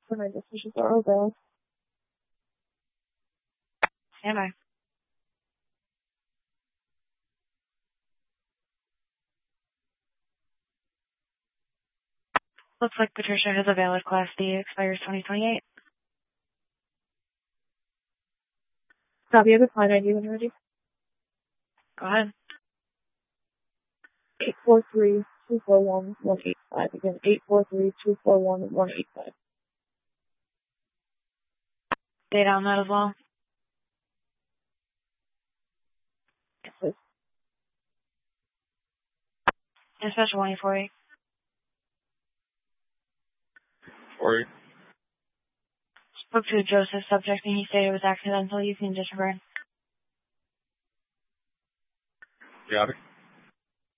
for my decisions are available. Stand by. Looks like Patricia has a valid Class D. Expires 2028. Copy of the client ID when you're ready. Go ahead. 843-241-185. Again, 843-241-185. Data on that as well. Yes, please. Dispatch 148. 40. Spoke to Joseph, subject, and he stated it was accidental. You can disregard. Got it.